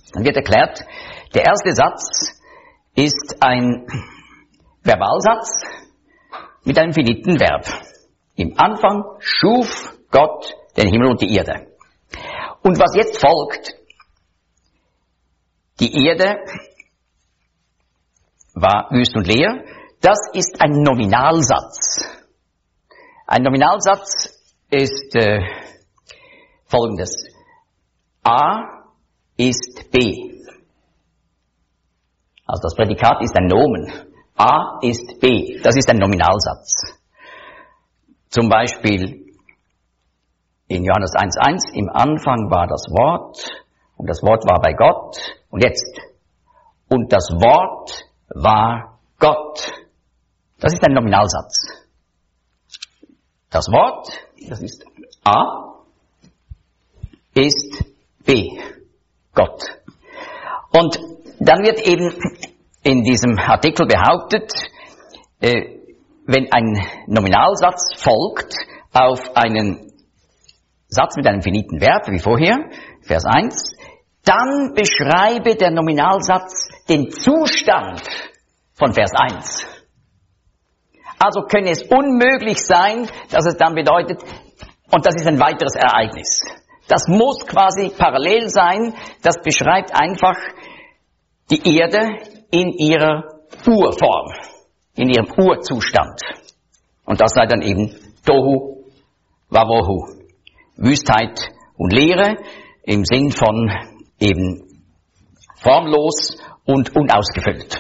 Dann wird erklärt, der erste Satz ist ein Verbalsatz mit einem finiten Verb. Im Anfang schuf Gott den Himmel und die Erde. Und was jetzt folgt, die Erde war wüst und leer, das ist ein Nominalsatz. Ein Nominalsatz ist folgendes. A ist B. Also das Prädikat ist ein Nomen. A ist B. Das ist ein Nominalsatz. Zum Beispiel in Johannes 1,1, im Anfang war das Wort und das Wort war bei Gott. Und jetzt, und das Wort war Gott. Das ist ein Nominalsatz. Das Wort, das ist A, ist B, Gott. Und dann wird eben in diesem Artikel behauptet, wenn ein Nominalsatz folgt auf einen Satz mit einem finiten Verb, wie vorher, Vers 1, dann beschreibe der Nominalsatz den Zustand von Vers 1. Also könne es unmöglich sein, dass es dann bedeutet, und das ist ein weiteres Ereignis. Das muss quasi parallel sein, das beschreibt einfach die Erde in ihrer Urform, in ihrem Urzustand. Und das sei dann eben Tohu Wabohu, Wüstheit und Leere im Sinn von eben formlos und unausgefüllt.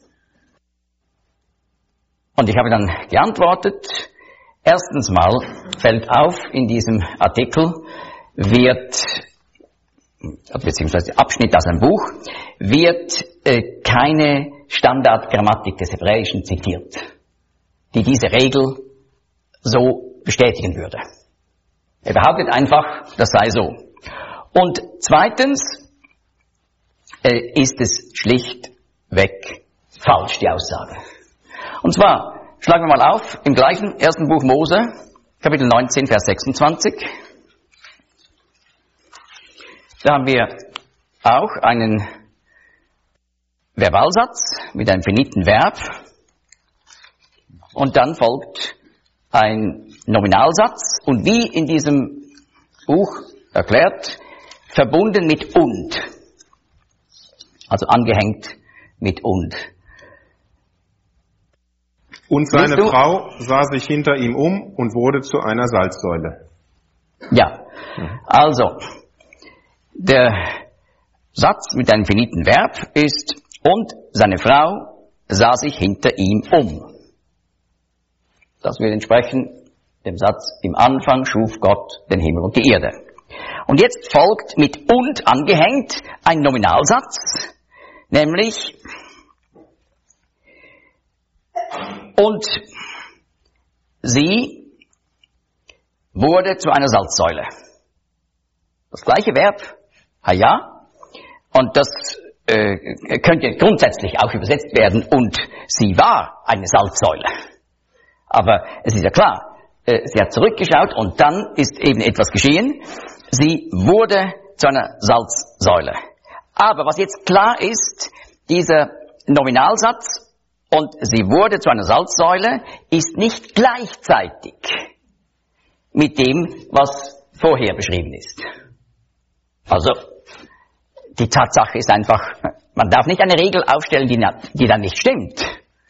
Und ich habe dann geantwortet, erstens mal fällt auf, in diesem Artikel beziehungsweise Abschnitt aus einem Buch, wird keine Standardgrammatik des Hebräischen zitiert, die diese Regel so bestätigen würde. Er behauptet einfach, das sei so. Und zweitens ist es schlichtweg falsch, die Aussage. Und zwar, schlagen wir mal auf, im gleichen ersten Buch Mose, Kapitel 19, Vers 26. Da haben wir auch einen Verbalsatz mit einem finiten Verb. Und dann folgt ein Nominalsatz. Und wie in diesem Buch erklärt, verbunden mit und. Also angehängt mit und. Und seine Frau sah sich hinter ihm um und wurde zu einer Salzsäule. Ja, also der Satz mit einem finiten Verb ist, und seine Frau sah sich hinter ihm um. Das würde entsprechen dem Satz, im Anfang schuf Gott den Himmel und die Erde. Und jetzt folgt mit und angehängt ein Nominalsatz, nämlich und sie wurde zu einer Salzsäule. Das gleiche Verb, haya, und das könnte grundsätzlich auch übersetzt werden, und sie war eine Salzsäule. Aber es ist ja klar, sie hat zurückgeschaut und dann ist eben etwas geschehen. Sie wurde zu einer Salzsäule. Aber was jetzt klar ist, dieser Nominalsatz, und sie wurde zu einer Salzsäule, ist nicht gleichzeitig mit dem, was vorher beschrieben ist. Also, die Tatsache ist einfach, man darf nicht eine Regel aufstellen, die dann nicht stimmt.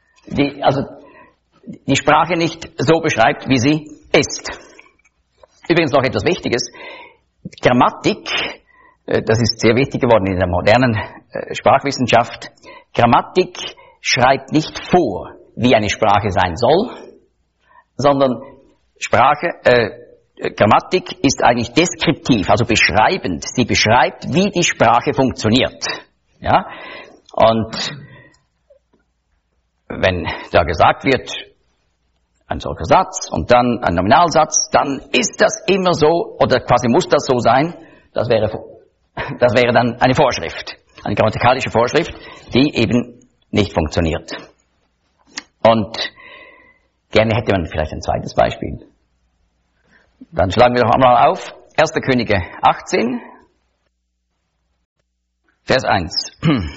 Die Sprache nicht so beschreibt, wie sie ist. Übrigens noch etwas Wichtiges. Grammatik, das ist sehr wichtig geworden in der modernen Sprachwissenschaft. Grammatik schreibt nicht vor, wie eine Sprache sein soll, sondern Grammatik ist eigentlich deskriptiv, also beschreibend. Sie beschreibt, wie die Sprache funktioniert. Ja? Und wenn da gesagt wird, ein solcher Satz und dann ein Nominalsatz, dann ist das immer so, oder quasi muss das so sein, das wäre dann eine Vorschrift, eine grammatikalische Vorschrift, die eben nicht funktioniert. Und gerne hätte man vielleicht ein zweites Beispiel. Dann schlagen wir doch einmal auf, 1. Könige 18. Vers 1.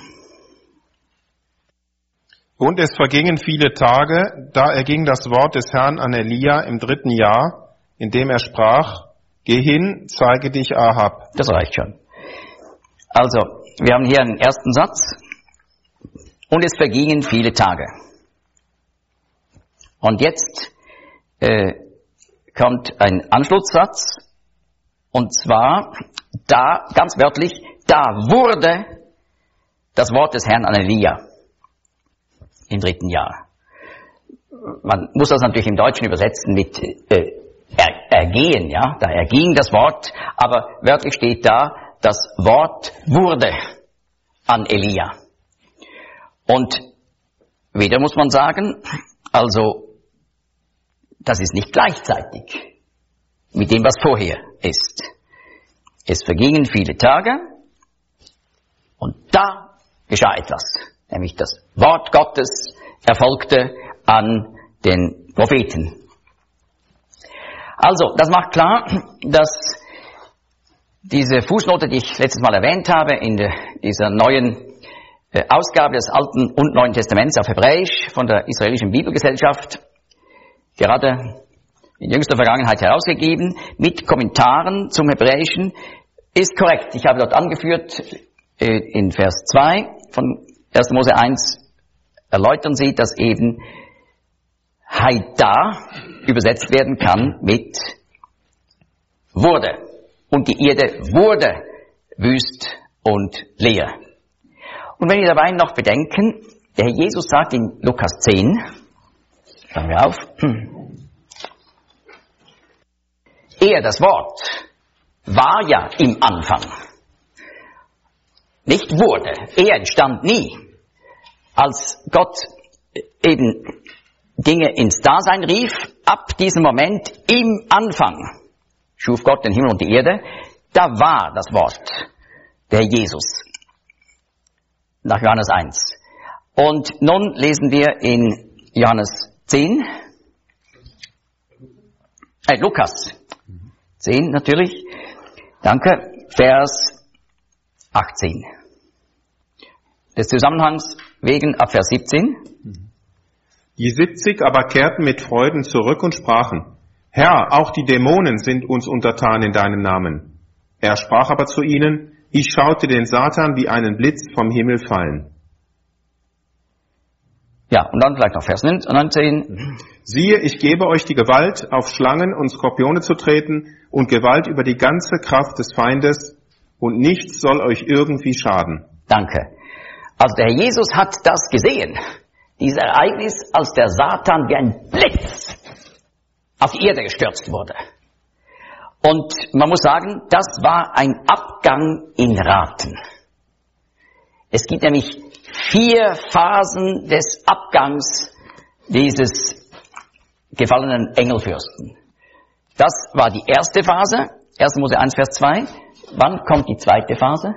Und es vergingen viele Tage, da erging das Wort des Herrn an Elia im 3. Jahr, indem er sprach, geh hin, zeige dich Ahab. Das reicht schon. Also, wir haben hier einen ersten Satz. Und es vergingen viele Tage. Und jetzt kommt ein Anschlusssatz. Und zwar, da, ganz wörtlich, da wurde das Wort des Herrn an Elia im 3. Jahr. Man muss das natürlich im Deutschen übersetzen mit ergehen, ja, da erging das Wort, aber wörtlich steht da, das Wort wurde an Elia. Und wieder muss man sagen, also, das ist nicht gleichzeitig mit dem, was vorher ist. Es vergingen viele Tage und da geschah etwas, nämlich das Wort Gottes erfolgte an den Propheten. Also, das macht klar, dass diese Fußnote, die ich letztes Mal erwähnt habe, in dieser neuen Ausgabe des Alten und Neuen Testaments auf Hebräisch von der Israelischen Bibelgesellschaft, gerade in jüngster Vergangenheit herausgegeben, mit Kommentaren zum Hebräischen, ist korrekt. Ich habe dort angeführt, in Vers 2 von 1. Mose 1 erläutern sie, dass eben Haida übersetzt werden kann mit wurde. Und die Erde wurde wüst und leer. Und wenn wir dabei noch bedenken, der Herr Jesus sagt in Lukas 10, schauen wir auf, er, das Wort, war ja im Anfang, nicht wurde, er entstand nie. Als Gott eben Dinge ins Dasein rief, ab diesem Moment im Anfang schuf Gott den Himmel und die Erde, da war das Wort, der Jesus, nach Johannes 1. Und nun lesen wir in Johannes 10, Lukas 10 natürlich, danke, Vers 18. Des Zusammenhangs wegen ab Vers 17. Die 70 aber kehrten mit Freuden zurück und sprachen, Herr, auch die Dämonen sind uns untertan in deinem Namen. Er sprach aber zu ihnen, ich schaute den Satan wie einen Blitz vom Himmel fallen. Ja, und dann vielleicht noch Vers 19. Siehe, ich gebe euch die Gewalt, auf Schlangen und Skorpione zu treten und Gewalt über die ganze Kraft des Feindes und nichts soll euch irgendwie schaden. Danke. Also der Herr Jesus hat das gesehen, dieses Ereignis, als der Satan wie ein Blitz auf die Erde gestürzt wurde. Und man muss sagen, das war ein Abgang in Raten. Es gibt nämlich 4 Phasen des Abgangs dieses gefallenen Engelfürsten. Das war die erste Phase, 1. Mose 1, Vers 2. Wann kommt die zweite Phase?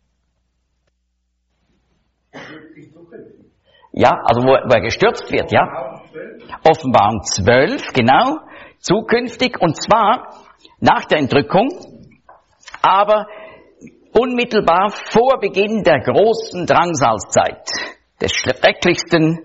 Ja, also wo er gestürzt wird, ja. Offenbarung 12, genau, zukünftig, und zwar nach der Entrückung, aber unmittelbar vor Beginn der großen Drangsalzzeit, der schrecklichsten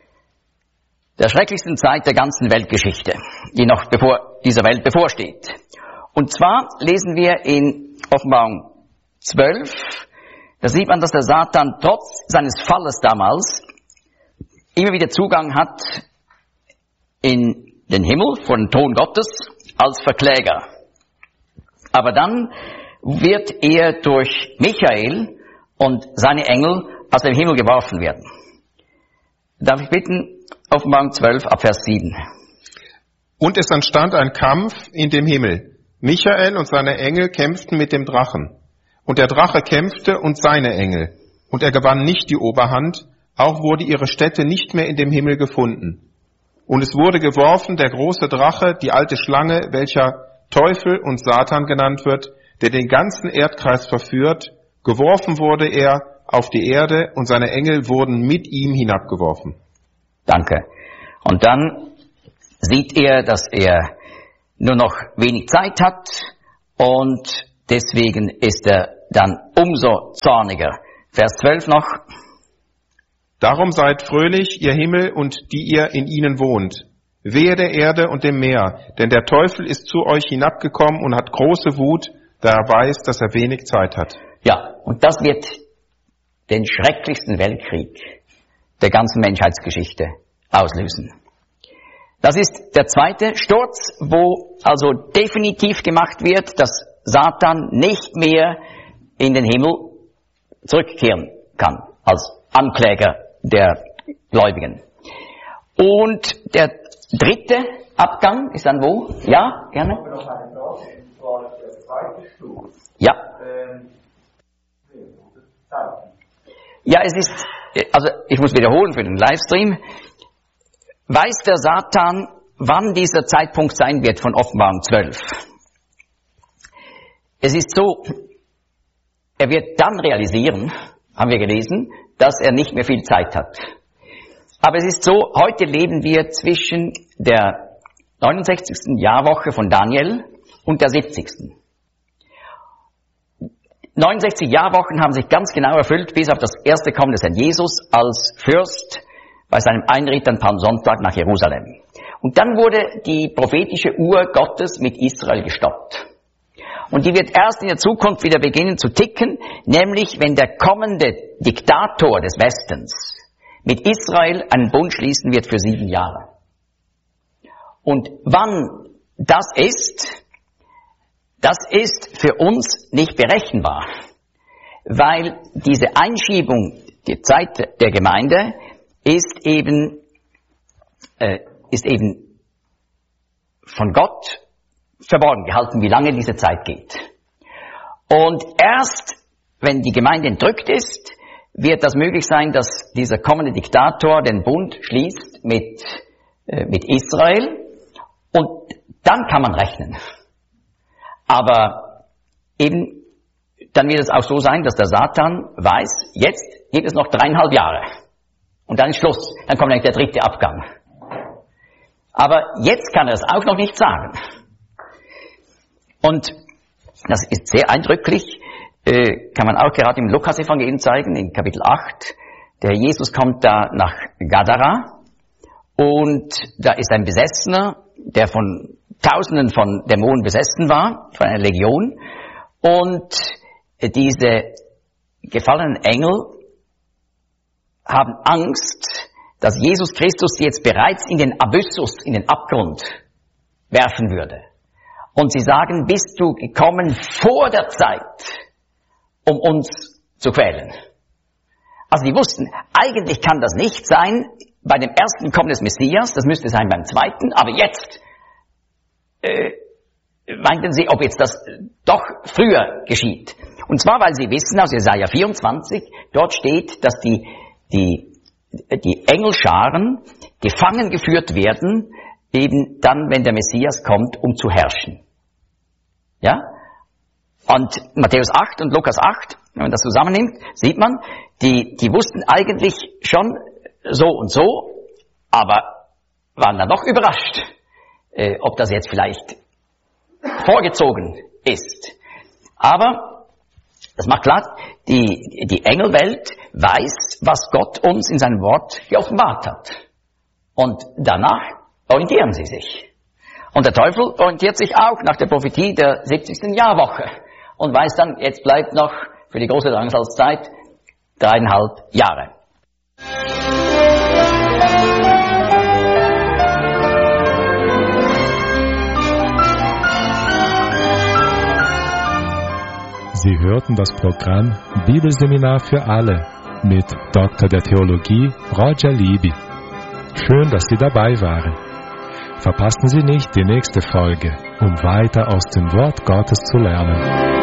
Zeit der ganzen Weltgeschichte, die noch dieser Welt bevorsteht. Und zwar lesen wir in Offenbarung 12, da sieht man, dass der Satan trotz seines Falles damals immer wieder Zugang hat in den Himmel vor den Thron Gottes als Verkläger. Aber dann wird er durch Michael und seine Engel aus dem Himmel geworfen werden. Darf ich bitten, Offenbarung 12 ab Vers 7. Und es entstand ein Kampf in dem Himmel. Michael und seine Engel kämpften mit dem Drachen. Und der Drache kämpfte und seine Engel. Und er gewann nicht die Oberhand, auch wurde ihre Stätte nicht mehr in dem Himmel gefunden. Und es wurde geworfen der große Drache, die alte Schlange, welcher Teufel und Satan genannt wird, der den ganzen Erdkreis verführt. Geworfen wurde er auf die Erde und seine Engel wurden mit ihm hinabgeworfen. Danke. Und dann sieht er, dass er nur noch wenig Zeit hat und deswegen ist er dann umso zorniger Vers 12 noch. Darum seid fröhlich, ihr Himmel und die ihr in ihnen wohnt. Wehe der Erde und dem Meer, denn der Teufel ist zu euch hinabgekommen und hat große Wut, da er weiß, dass er wenig Zeit hat. Ja, und das wird den schrecklichsten Weltkrieg der ganzen Menschheitsgeschichte auslösen. Das ist der zweite Sturz, wo also definitiv gemacht wird, dass Satan nicht mehr in den Himmel zurückkehren kann, als Ankläger der Gläubigen. Und der dritte Abgang ist dann wo? Ja, gerne. Ich habe noch eine Frage, und zwar der zweite Sturz. Ja. Ja, es ist, also ich muss wiederholen für den Livestream. Weiß der Satan, wann dieser Zeitpunkt sein wird von Offenbarung 12? Es ist so, er wird dann realisieren, haben wir gelesen, dass er nicht mehr viel Zeit hat. Aber es ist so, heute leben wir zwischen der 69. Jahrwoche von Daniel und der 70. 69 Jahrwochen haben sich ganz genau erfüllt, bis auf das erste Kommen des Herrn Jesus als Fürst bei seinem Einritt an Palmsonntag nach Jerusalem. Und dann wurde die prophetische Uhr Gottes mit Israel gestoppt. Und die wird erst in der Zukunft wieder beginnen zu ticken, nämlich wenn der kommende Diktator des Westens mit Israel einen Bund schließen wird für 7 Jahre. Und wann das ist für uns nicht berechenbar, weil diese Einschiebung, die Zeit der Gemeinde, ist eben von Gott verborgen gehalten, wie lange diese Zeit geht. Und erst, wenn die Gemeinde entrückt ist, wird das möglich sein, dass dieser kommende Diktator den Bund schließt mit Israel, und dann kann man rechnen. Aber eben, dann wird es auch so sein, dass der Satan weiß, jetzt gibt es noch 3,5 Jahre. Und dann ist Schluss. Dann kommt eigentlich der dritte Abgang. Aber jetzt kann er es auch noch nicht sagen. Und das ist sehr eindrücklich, kann man auch gerade im Lukas-Evangelium zeigen, in Kapitel 8. Der Jesus kommt da nach Gadara und da ist ein Besessener, der von Tausenden von Dämonen besessen war, von einer Legion. Und diese gefallenen Engel haben Angst, dass Jesus Christus sie jetzt bereits in den Abyssus, in den Abgrund werfen würde. Und sie sagen, bist du gekommen vor der Zeit, um uns zu quälen? Also die wussten, eigentlich kann das nicht sein bei dem ersten Kommen des Messias, das müsste sein beim zweiten, aber jetzt meinten sie, ob jetzt das doch früher geschieht. Und zwar, weil sie wissen, aus Jesaja 24, dort steht, dass die Engelscharen gefangen geführt werden, eben dann, wenn der Messias kommt, um zu herrschen. Ja? Und Matthäus 8 und Lukas 8, wenn man das zusammennimmt, sieht man, die wussten eigentlich schon so und so, aber waren dann doch überrascht, ob das jetzt vielleicht vorgezogen ist. Aber das macht klar, die Engelwelt weiß, was Gott uns in seinem Wort geoffenbart hat. Und danach orientieren sie sich. Und der Teufel orientiert sich auch nach der Prophetie der 70. Jahrwoche und weiß dann, jetzt bleibt noch für die große Drangsalzzeit 3,5 Jahre. Sie hörten das Programm Bibelseminar für alle mit Dr. der Theologie Roger Libby. Schön, dass Sie dabei waren. Verpassen Sie nicht die nächste Folge, um weiter aus dem Wort Gottes zu lernen.